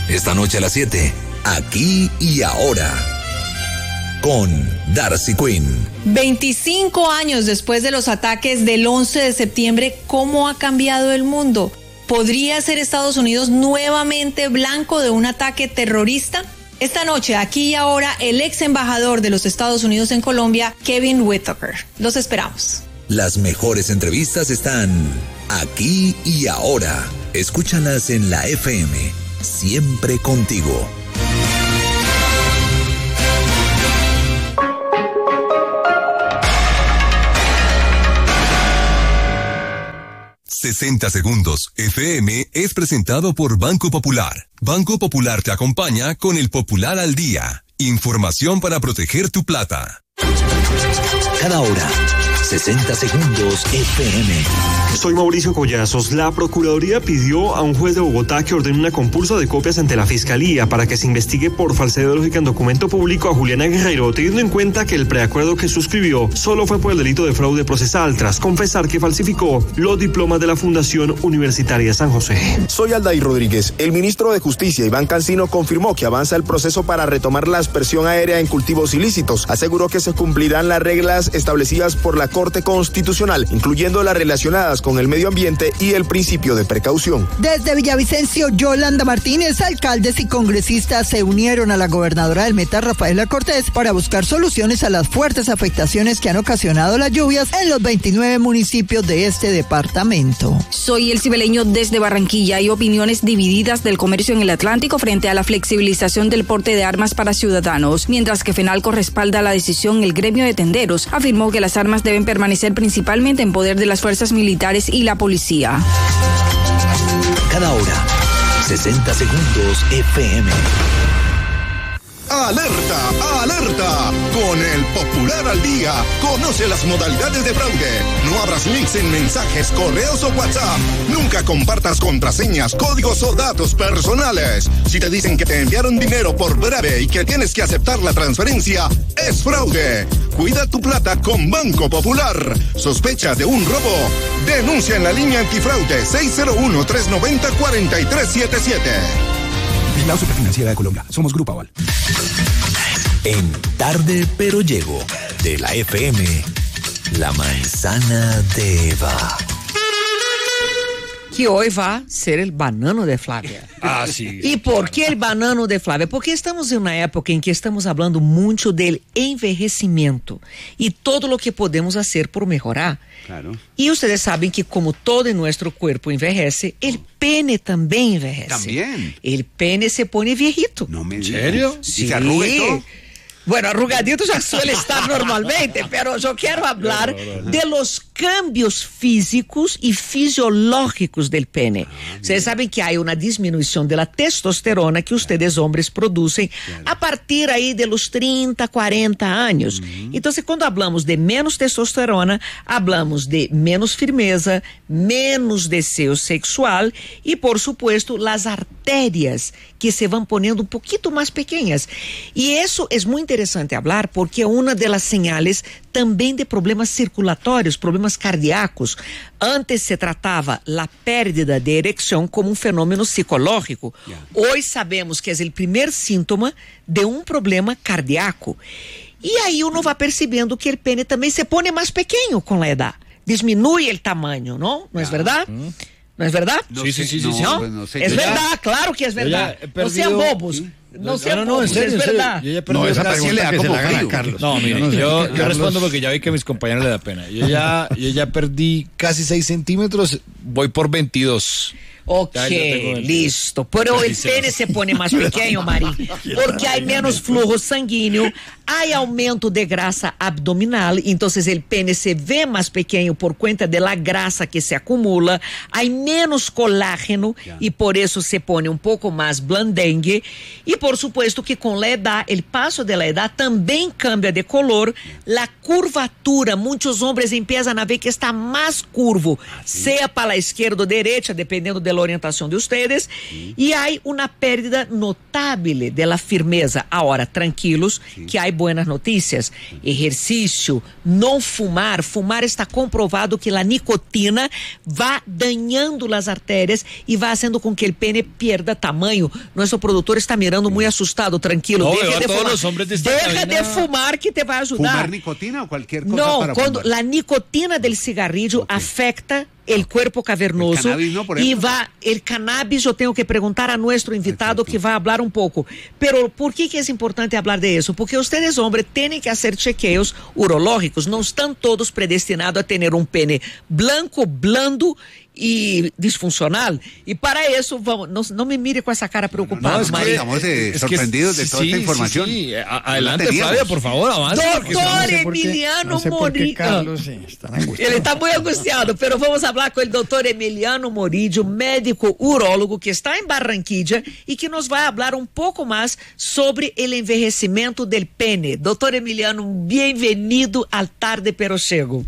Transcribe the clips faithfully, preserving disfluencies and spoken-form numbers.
Esta noche a las siete, Aquí y Ahora, con Darcy Quinn. veinticinco años después de los ataques del once de septiembre, ¿cómo ha cambiado el mundo? ¿Podría ser Estados Unidos nuevamente blanco de un ataque terrorista? Esta noche, Aquí y Ahora, el ex embajador de los Estados Unidos en Colombia, Kevin Whitaker. Los esperamos. Las mejores entrevistas están Aquí y Ahora. Escúchalas en la F M. Siempre contigo. sesenta segundos F M es presentado por Banco Popular. Banco Popular te acompaña con el Popular al Día. Información para proteger tu plata. Cada hora, sesenta segundos F M. Soy Mauricio Collazos. La Procuraduría pidió a un juez de Bogotá que ordene una compulsa de copias ante la Fiscalía para que se investigue por falsedad ideológica en documento público a Juliana Guerrero, teniendo en cuenta que el preacuerdo que suscribió solo fue por el delito de fraude procesal tras confesar que falsificó los diplomas de la Fundación Universitaria San José. Soy Aldair Rodríguez. El ministro de Justicia, Iván Cancino, confirmó que avanza el proceso para retomar la aspersión aérea en cultivos ilícitos. Aseguró que se cumplirán las reglas establecidas por la Corte Constitucional, incluyendo las relacionadas con el medio ambiente y el principio de precaución. Desde Villavicencio, Yolanda Martínez, alcaldes y congresistas se unieron a la gobernadora del Meta, Rafaela Cortés, para buscar soluciones a las fuertes afectaciones que han ocasionado las lluvias en los veintinueve municipios de este departamento. Soy el cibeleño desde Barranquilla. Hay opiniones divididas del comercio en el Atlántico frente a la flexibilización del porte de armas para ciudadanos. Mientras que FENALCO respalda la decisión, el gremio de tenderos afirmó que las armas deben permanecer principalmente en poder de las fuerzas militares y la policía. Cada hora, sesenta segundos F M. ¡Alerta! ¡Alerta! Con el Popular al Día, conoce las modalidades de fraude. No abras links en mensajes, correos o WhatsApp. Nunca compartas contraseñas, códigos o datos personales. Si te dicen que te enviaron dinero por breve y que tienes que aceptar la transferencia, es fraude. Cuida tu plata con Banco Popular. ¿Sospecha de un robo? Denuncia en la línea antifraude seis cero uno, tres nueve cero, cuatro tres siete siete. Vigilado Superfinanciera de Colombia. Somos Grupo Aval. En Tarde Pero Llego, de la F M, la manzana de Eva. Que hoy va a ser el banano de Flávia. Ah, sí. ¿Y por qué el banano de Flávia? Porque estamos en una época en que estamos hablando mucho del envejecimiento y todo lo que podemos hacer por mejorar. Claro. Y ustedes saben que como todo en nuestro cuerpo envejece, el pene también envejece. También. El pene se pone viejito. No me digas. ¿En serio? Sí. ¿Y se arruga y todo? Bueno, arrugadito ya suele estar normalmente, pero yo quiero hablar de los cambios físicos y fisiológicos del pene. Ustedes saben que hay una disminución de la testosterona que ustedes hombres producen a partir ahí de los treinta, cuarenta años. Entonces, cuando hablamos de menos testosterona, hablamos de menos firmeza, menos deseo sexual y, por supuesto, las arterias que se van poniendo un poquito más pequeñas. Y eso es muy interesante hablar porque es una de las señales también de problemas circulatorios, problemas cardíacos. Antes se trataba la pérdida de erección como un fenómeno psicológico. Yeah. Hoy sabemos que es el primer síntoma de un problema cardíaco. Y ahí uno va percibiendo que el pene también se pone más pequeño con la edad. Disminuye el tamaño, ¿no? ¿No yeah. es verdad? Mm. ¿No es verdad? No sí, sé, sí, sí, no, sí. ¿No? Pues no sé, es verdad, ya, claro que es verdad. Perdido, no sean bobos. ¿sí? No, no sean no, no, bobos, en serio, es verdad. Yo ya no, esa pregunta le da como frío. Carlos. No, mira, yo, yo, yo respondo porque ya vi que a mis compañeros le da pena. Yo ya, yo ya perdí casi seis centímetros, voy por veintidós. Ok, listo. Pero el pene se pone más pequeño, Mari, porque hay menos flujo sanguíneo, hay aumento de grasa abdominal, entonces el pene se ve más pequeño por cuenta de la grasa que se acumula, hay menos colágeno y por eso se pone un poco más blandengue. Y por supuesto que con la edad, el paso de la edad también cambia de color, la curvatura, muchos hombres empiezan a ver que está más curvo, sea para la izquierda o derecha, dependiendo del la orientación de ustedes, sí. Y hay una pérdida notable de la firmeza. Ahora, tranquilos, sí. Que hay buenas noticias. Ejercicio, no fumar. Fumar está comprobado que la nicotina va dañando las arterias y va haciendo con que el pene pierda tamaño. Nuestro productor está mirando muy asustado. Tranquilo, no, deja, de todos fumar. Los hombres de, esta deja cabina... de fumar que te va a ayudar. ¿Fumar nicotina o cualquier cosa? No, para cuando fumar? la nicotina del cigarrillo okay. afecta el cuerpo cavernoso. El cannabis, no, por ejemplo. Y va, el cannabis, yo tengo que preguntar a nuestro invitado Exacto. Que va a hablar un poco. Pero ¿por qué que es importante hablar de eso? Porque ustedes, hombres, tienen que hacer chequeos urológicos. No están todos predestinados a tener un pene blanco, blando y disfuncional. Y para eso, vamos, no, no me mire con esa cara preocupada. No, no, es que estamos eh, es sorprendidos que, de toda sí, esta información. Sí, sí. Adelante, Flavia, por favor, avance. Doctor Emiliano Morillo. Él está muy angustiado, pero vamos a hablar con el doctor Emiliano Morillo, médico urólogo que está en Barranquilla y que nos va a hablar un poco más sobre el envejecimiento del pene. Doctor Emiliano, bienvenido al Tarde Pero Chego.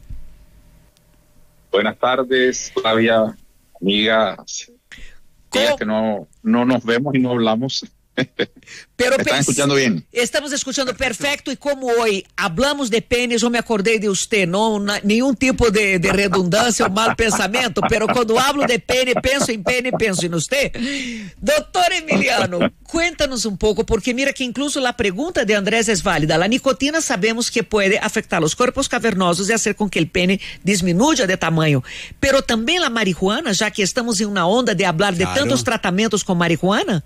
Buenas tardes, Flavia, amigas, días que no, no nos vemos y no hablamos. Pero ¿Me están escuchando bien? Estamos escuchando perfecto y como hoy hablamos de penes, yo me acordé de usted, no Na, ningún tipo de, de redundancia o mal pensamiento, pero cuando hablo de pene, penso en pene, penso en usted. Doctor Emiliano, cuéntanos un poco, porque mira que incluso la pregunta de Andrés es válida. La nicotina sabemos que puede afectar los cuerpos cavernosos y hacer con que el pene disminuya de tamaño, pero también la marihuana, ya que estamos en una onda de hablar de claro. tantos tratamientos con marihuana.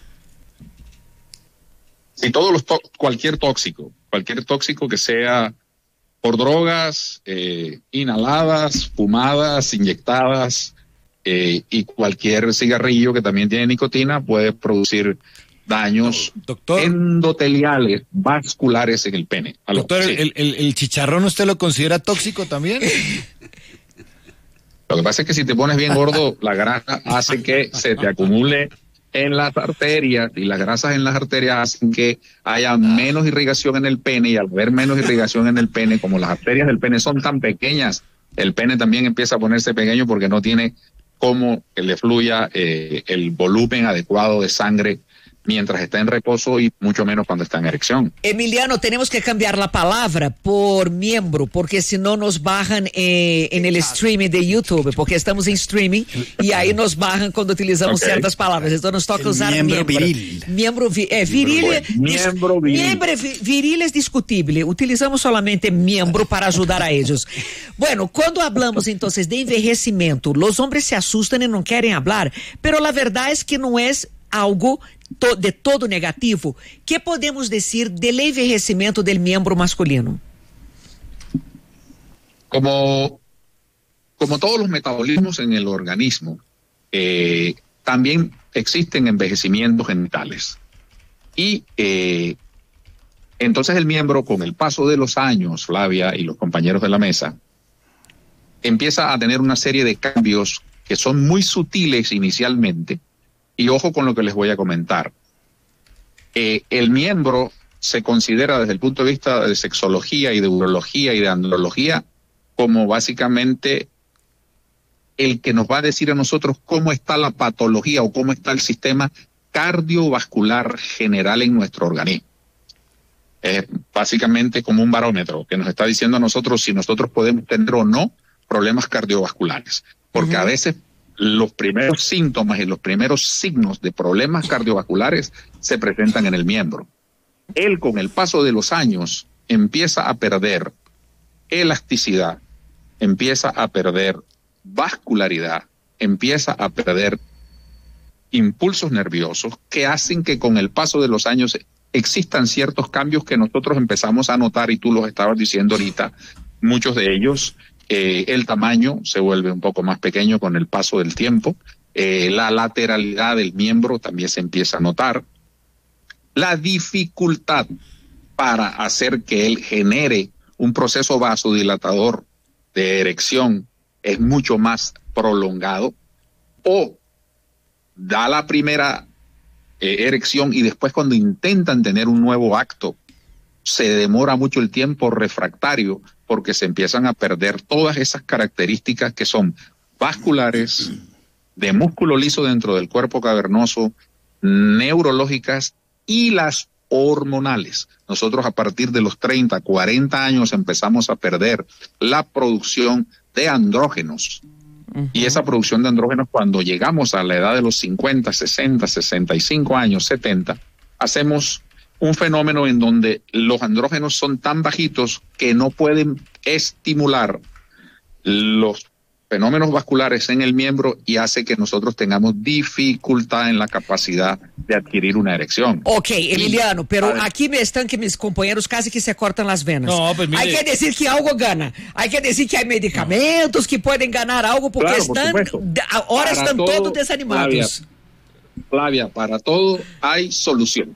Sí, todos los to- cualquier tóxico, cualquier tóxico que sea por drogas, eh, inhaladas, fumadas, inyectadas, eh, y cualquier cigarrillo que también tiene nicotina puede producir daños doctor, endoteliales, vasculares en el pene. ¿Aló? Doctor, sí. el, el, ¿el chicharrón usted lo considera tóxico también? Lo que pasa es que si te pones bien gordo, la grasa hace que se te acumule en las arterias, y las grasas en las arterias hacen que haya menos irrigación en el pene, y al haber menos irrigación en el pene, como las arterias del pene son tan pequeñas, el pene también empieza a ponerse pequeño porque no tiene cómo que le fluya eh, el volumen adecuado de sangre mientras está en reposo y mucho menos cuando está en erección. Emiliano, tenemos que cambiar la palabra por miembro, porque si no nos bajan eh, en el streaming de YouTube, porque estamos en streaming y ahí nos bajan cuando utilizamos okay. ciertas palabras. Entonces nos toca el usar miembro. Miembro viril. Miembro vi- eh, viril. Bueno, miembro viril. Miembro viril es discutible. Utilizamos solamente miembro para ayudar a ellos. Bueno, cuando hablamos entonces de envejecimiento, los hombres se asustan y no quieren hablar, pero la verdad es que no es algo to- de todo negativo. ¿Qué podemos decir del envejecimiento del miembro masculino? Como, como todos los metabolismos en el organismo, eh, también existen envejecimientos genitales. Y eh, entonces el miembro, con el paso de los años, Flavia y los compañeros de la mesa, empieza a tener una serie de cambios que son muy sutiles inicialmente. Y ojo con lo que les voy a comentar. Eh, el miembro se considera desde el punto de vista de sexología y de urología y de andrología como básicamente el que nos va a decir a nosotros cómo está la patología o cómo está el sistema cardiovascular general en nuestro organismo. Es básicamente como un barómetro que nos está diciendo a nosotros si nosotros podemos tener o no problemas cardiovasculares. Porque uh-huh. a veces los primeros síntomas y los primeros signos de problemas cardiovasculares se presentan en el miembro. Él, con el paso de los años, empieza a perder elasticidad, empieza a perder vascularidad, empieza a perder impulsos nerviosos que hacen que con el paso de los años existan ciertos cambios que nosotros empezamos a notar, y tú los estabas diciendo ahorita, muchos de ellos. Eh, el tamaño se vuelve un poco más pequeño con el paso del tiempo. Eh, la lateralidad del miembro también se empieza a notar. La dificultad para hacer que él genere un proceso vasodilatador de erección es mucho más prolongado. O da la primera eh, erección y después, cuando intentan tener un nuevo acto, se demora mucho el tiempo refractario, porque se empiezan a perder todas esas características que son vasculares, de músculo liso dentro del cuerpo cavernoso, neurológicas y las hormonales. Nosotros a partir de los treinta, cuarenta años empezamos a perder la producción de andrógenos. Uh-huh. Y esa producción de andrógenos, cuando llegamos a la edad de los cincuenta, sesenta, sesenta y cinco años, setenta, hacemos un fenómeno en donde los andrógenos son tan bajitos que no pueden estimular los fenómenos vasculares en el miembro y hace que nosotros tengamos dificultad en la capacidad de adquirir una erección. Ok, Emiliano, pero aquí me están que mis compañeros casi que se cortan las venas. No, pues mire. Hay que decir que algo gana. Hay que decir que hay medicamentos no. que pueden ganar algo porque claro, están, por ahora para están todo, todos desanimados. Flavia, Flavia, para todo hay solución.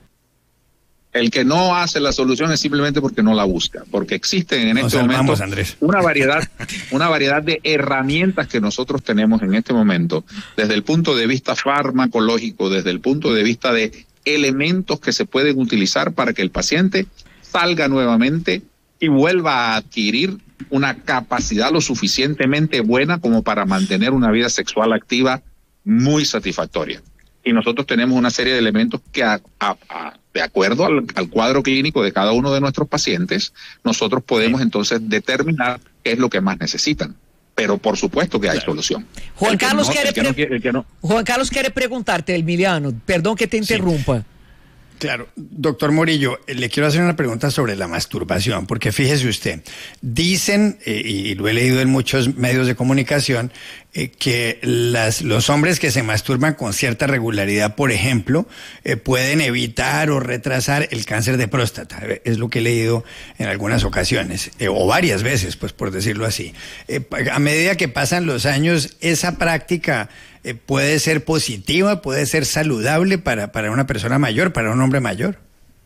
El que no hace la solución es simplemente porque no la busca, porque existen en Nos este armamos, momento Andrés. una variedad, una variedad de herramientas que nosotros tenemos en este momento, desde el punto de vista farmacológico, desde el punto de vista de elementos que se pueden utilizar para que el paciente salga nuevamente y vuelva a adquirir una capacidad lo suficientemente buena como para mantener una vida sexual activa muy satisfactoria. Y nosotros tenemos una serie de elementos que a, a, a, de acuerdo al, al cuadro clínico de cada uno de nuestros pacientes, nosotros podemos entonces determinar qué es lo que más necesitan. Pero por supuesto que hay claro. solución. Juan Carlos, no, quiere que no, que no. Juan Carlos quiere preguntarte, Emiliano, perdón que te interrumpa. Sí. Claro, doctor Morillo, le quiero hacer una pregunta sobre la masturbación, porque fíjese usted, dicen, eh, y lo he leído en muchos medios de comunicación, eh, que las, los hombres que se masturban con cierta regularidad, por ejemplo, eh, pueden evitar o retrasar el cáncer de próstata. Es lo que he leído en algunas ocasiones, eh, o varias veces, pues por decirlo así. Eh, a medida que pasan los años, esa práctica Eh, puede ser positiva, puede ser saludable para, para una persona mayor, para un hombre mayor.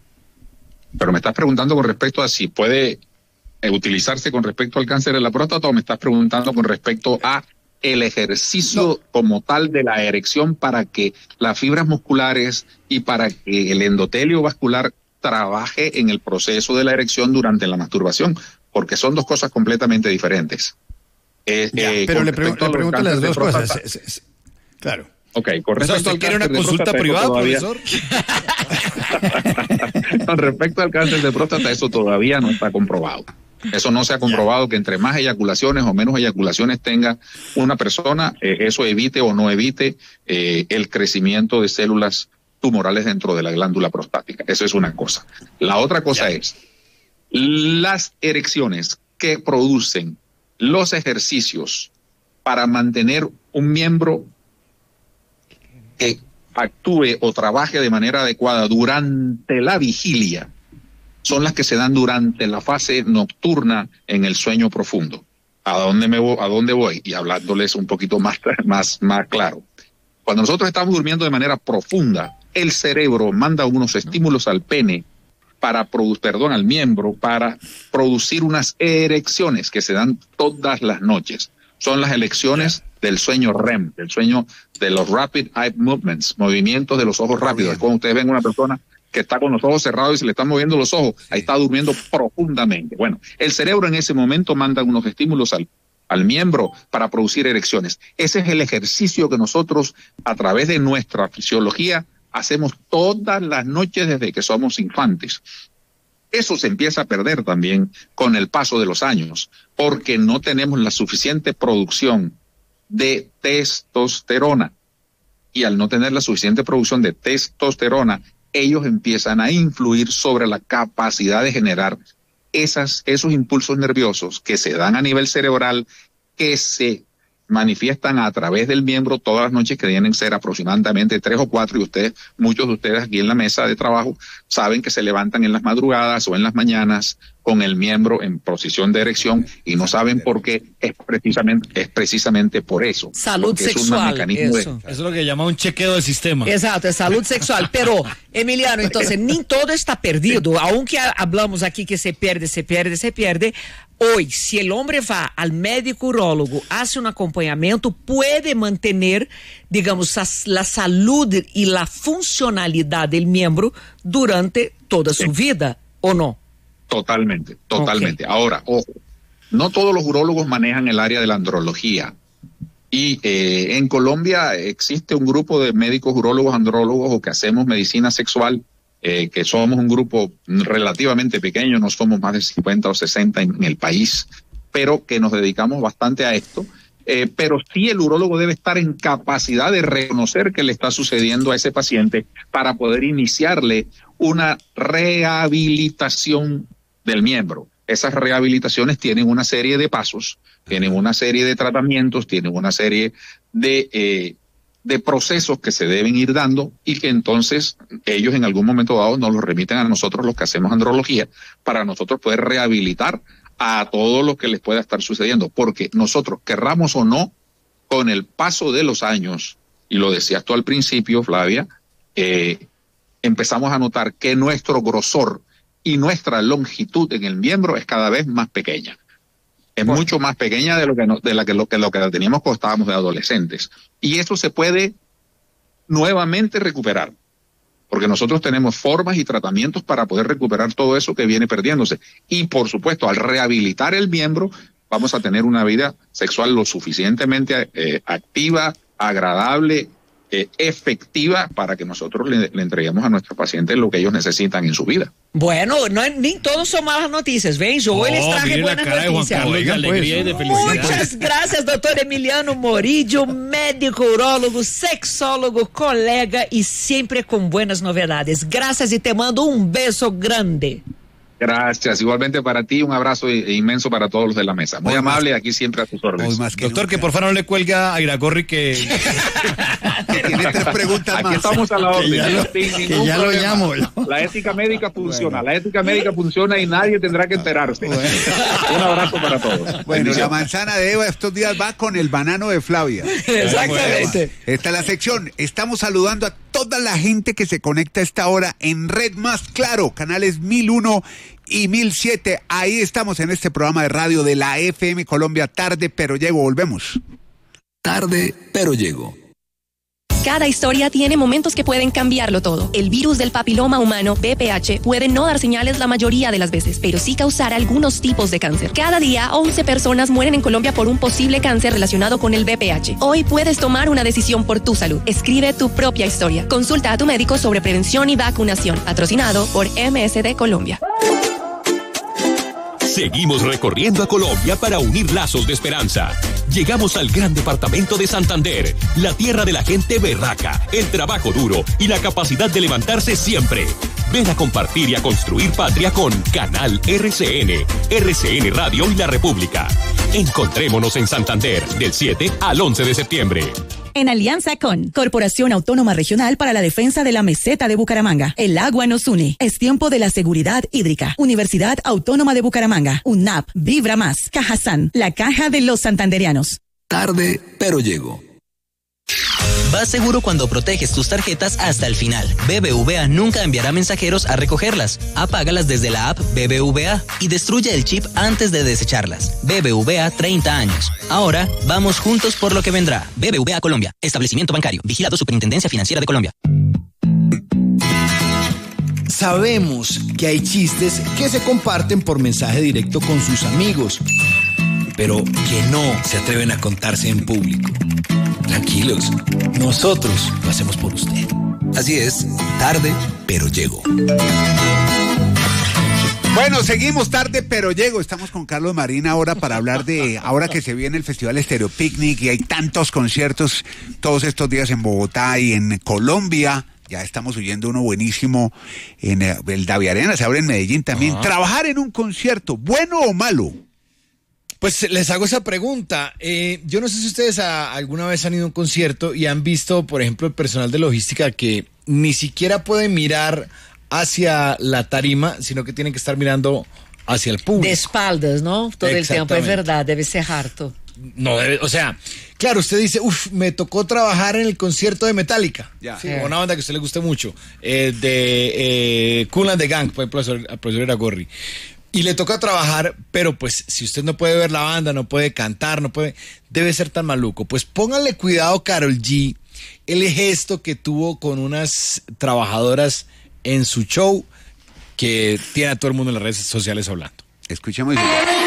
Pero me estás preguntando con respecto a si puede eh, utilizarse con respecto al cáncer de la próstata, o me estás preguntando con respecto a el ejercicio no. como tal de la erección para que las fibras musculares y para que el endotelio vascular trabaje en el proceso de la erección durante la masturbación, porque son dos cosas completamente diferentes. Eh, ya, eh, pero le, pre le pregunto las dos cosas. Es, es, Claro. Ok, con respecto al ¿quiere una consulta privada, todavía... profesor? Con respecto al cáncer de próstata, eso todavía no está comprobado. Eso no se ha comprobado yeah. que entre más eyaculaciones o menos eyaculaciones tenga una persona, eh, eso evite o no evite eh, el crecimiento de células tumorales dentro de la glándula prostática. Eso es una cosa. La otra cosa yeah. es las erecciones que producen los ejercicios para mantener un miembro que actúe o trabaje de manera adecuada durante la vigilia son las que se dan durante la fase nocturna en el sueño profundo. ¿A dónde me voy? ¿A dónde voy? Y hablándoles un poquito más, más, más claro. Cuando nosotros estamos durmiendo de manera profunda, el cerebro manda unos estímulos al pene para producir, perdón, al miembro, para producir unas erecciones que se dan todas las noches. Son las elecciones del sueño R E M, del sueño de los Rapid Eye Movements, movimientos de los ojos rápidos. Cuando ustedes ven una persona que está con los ojos cerrados y se le están moviendo los ojos, sí. ahí está durmiendo profundamente. Bueno, el cerebro en ese momento manda unos estímulos al, al miembro para producir erecciones. Ese es el ejercicio que nosotros, a través de nuestra fisiología, hacemos todas las noches desde que somos infantes. Eso se empieza a perder también con el paso de los años, porque no tenemos la suficiente producción de testosterona. Y al no tener la suficiente producción de testosterona, ellos empiezan a influir sobre la capacidad de generar esas, esos impulsos nerviosos que se dan a nivel cerebral, que se manifiestan a través del miembro todas las noches, que deben ser aproximadamente tres o cuatro, y ustedes, muchos de ustedes aquí en la mesa de trabajo, saben que se levantan en las madrugadas o en las mañanas con el miembro en posición de erección y no saben por qué, es precisamente, es precisamente por eso. Salud sexual, es eso. De... Eso es lo que llama un chequeo del sistema. Exacto, es salud sexual. Pero, Emiliano, entonces, ni todo está perdido, aunque hablamos aquí que se pierde, se pierde, se pierde. Hoy, si el hombre va al médico urólogo, hace un acompañamiento, puede mantener, digamos, la salud y la funcionalidad del miembro durante toda su vida, ¿o no? Totalmente, totalmente. Okay. Ahora, ojo, no todos los urólogos manejan el área de la andrología. Y eh, en Colombia existe un grupo de médicos urólogos, andrólogos o que hacemos medicina sexual, eh, que somos un grupo relativamente pequeño, no somos más de cincuenta o sesenta en, en el país, pero que nos dedicamos bastante a esto. Eh, pero sí el urólogo debe estar en capacidad de reconocer qué le está sucediendo a ese paciente para poder iniciarle una rehabilitación del miembro. Esas rehabilitaciones tienen una serie de pasos, tienen una serie de tratamientos, tienen una serie de, eh, de procesos que se deben ir dando y que entonces ellos en algún momento dado nos los remiten a nosotros los que hacemos andrología para nosotros poder rehabilitar a todo lo que les pueda estar sucediendo, porque nosotros, querramos o no, con el paso de los años, y lo decías tú al principio, Flavia, eh, empezamos a notar que nuestro grosor y nuestra longitud en el miembro es cada vez más pequeña. Es bueno. mucho más pequeña de lo que no, de la que lo que lo que teníamos cuando estábamos de adolescentes. Y eso se puede nuevamente recuperar, porque nosotros tenemos formas y tratamientos para poder recuperar todo eso que viene perdiéndose. Y por supuesto, al rehabilitar el miembro, vamos a tener una vida sexual lo suficientemente eh, activa, agradable, eh, efectiva, para que nosotros le, le entreguemos a nuestros pacientes lo que ellos necesitan en su vida. Bueno, no, ni todos son malas noticias, ¿ven? Yo hoy oh, les traje buenas noticias. Carlos, de alegría y de felicidad. Muchas gracias, doctor Emiliano Morillo, médico, urólogo, sexólogo, colega y siempre con buenas novedades. Gracias y te mando un beso grande. Gracias, igualmente para ti, un abrazo inmenso para todos los de la mesa. Muy hoy amable, más, aquí siempre a tus órdenes. Que Doctor, nunca. Que por favor no le cuelga a Iragorri que... que tiene tres preguntas aquí más. Aquí estamos a la orden. Que ya lo, que ya lo llamo. La ética médica funciona, bueno. la ética médica funciona y nadie tendrá que enterarse. Bueno. Un abrazo para todos. Bueno, la manzana de Eva estos días va con el banano de Flavia. Exactamente. Esta es la sección. Estamos saludando a toda la gente que se conecta a esta hora en Red Más Claro, canales mil uno y mil siete. Ahí estamos en este programa de radio de la F M Colombia. Tarde, pero llego. Volvemos. Tarde, pero llego. Cada historia tiene momentos que pueden cambiarlo todo. El virus del papiloma humano, V P H, puede no dar señales la mayoría de las veces, pero sí causar algunos tipos de cáncer. Cada día, once personas mueren en Colombia por un posible cáncer relacionado con el V P H. Hoy puedes tomar una decisión por tu salud. Escribe tu propia historia. Consulta a tu médico sobre prevención y vacunación. Patrocinado por M S D Colombia. Seguimos recorriendo a Colombia para unir lazos de esperanza. Llegamos al gran departamento de Santander, la tierra de la gente berraca, el trabajo duro y la capacidad de levantarse siempre. Ven a compartir y a construir patria con Canal R C N, R C N Radio y La República. Encontrémonos en Santander del siete al once de septiembre. En alianza con Corporación Autónoma Regional para la Defensa de la Meseta de Bucaramanga. El agua nos une. Es tiempo de la seguridad hídrica. Universidad Autónoma de Bucaramanga. UNAP. Vibra Más. Cajazán. La caja de los santanderianos. Tarde, pero llego. Vas seguro cuando proteges tus tarjetas hasta el final. B B V A nunca enviará mensajeros a recogerlas. Apágalas desde la app B B V A y destruye el chip antes de desecharlas. B B V A treinta años. Ahora, vamos juntos por lo que vendrá. B B V A Colombia. Establecimiento bancario. Vigilado Superintendencia Financiera de Colombia. Sabemos que hay chistes que se comparten por mensaje directo con sus amigos, pero que no se atreven a contarse en público. Tranquilos, nosotros lo hacemos por usted. Así es, tarde, pero llego. Bueno, seguimos tarde, pero llego. Estamos con Carlos Marín ahora para hablar de, ahora que se viene el Festival Estéreo Picnic y hay tantos conciertos todos estos días en Bogotá y en Colombia. Ya estamos oyendo uno buenísimo en el Davi Arena, se abre en Medellín también. Ajá. Trabajar en un concierto, ¿bueno o malo? Pues les hago esa pregunta. Eh, yo no sé si ustedes a, alguna vez han ido a un concierto y han visto, por ejemplo, el personal de logística que ni siquiera puede mirar hacia la tarima, sino que tienen que estar mirando hacia el público. De espaldas, ¿no? Todo el tiempo, es verdad, debe ser harto. No debe, o sea, claro, usted dice, uff, me tocó trabajar en el concierto de Metallica. Ya. Sí, una banda que a usted le guste mucho, eh, de eh, Kool and the Gang, por ejemplo, al profesor Iragorri. Y le toca trabajar, pero pues si usted no puede ver la banda, no puede cantar, no puede, debe ser tan maluco. Pues pónganle cuidado, Karol G, el gesto que tuvo con unas trabajadoras en su show que tiene a todo el mundo en las redes sociales hablando. Escuchemos.